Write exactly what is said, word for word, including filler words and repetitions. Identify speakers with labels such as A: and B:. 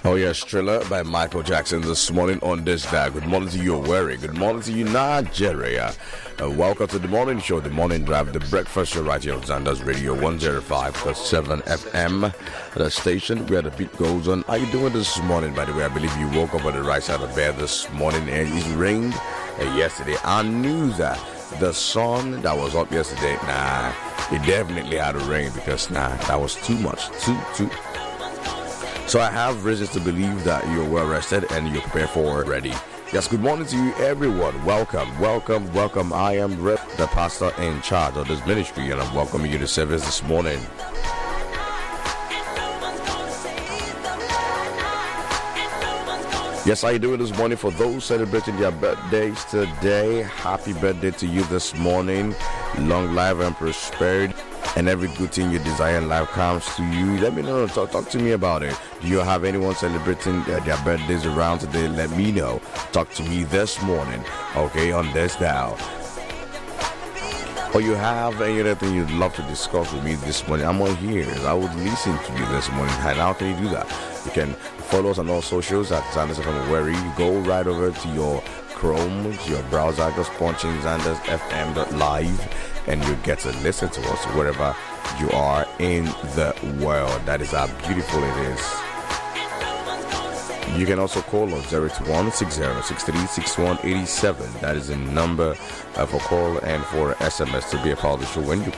A: Oh yes, Thriller by Michael Jackson this morning on this day. Good morning to you, Owerri. Good morning to you, Nigeria. Uh, welcome to the morning show, the morning drive, the breakfast show right here on Zanda's Radio one oh five point seven F M, the station where the beat goes on. How you doing this morning? By the way, I believe you woke up on the right side of bed this morning and it rained uh, yesterday. I knew that the sun that was up yesterday, nah, it definitely had to rain because nah, that was too much, too, too. So I have reasons to believe that you're well rested and you're prepared for ready. Yes, good morning to you, everyone. Welcome, welcome, welcome. I am Rep, the pastor in charge of this ministry, and I'm welcoming you to service this morning. Yes, how you doing this morning? For those celebrating their birthdays today, happy birthday to you this morning. Long life and prosperity, and every good thing you desire in life comes to you. Let me know. Talk, talk to me about it. Do you have anyone celebrating uh, their birthdays around today? Let me know. Talk to me this morning, okay, on this dial. Or you have any other thing you'd love to discuss with me this morning? I'm on here. I would listen to you this morning. And how can you do that? You can follow us on all socials at Xanders F M Owerri. You go right over to your Chrome, to your browser, just punch in Xanders F M dot live, and you get to listen to us wherever you are in the world. That is how beautiful it is. You can also call us zero two one, six zero six three, six one eight seven. That is the number uh, for call and for S M S to be a part of the show. When you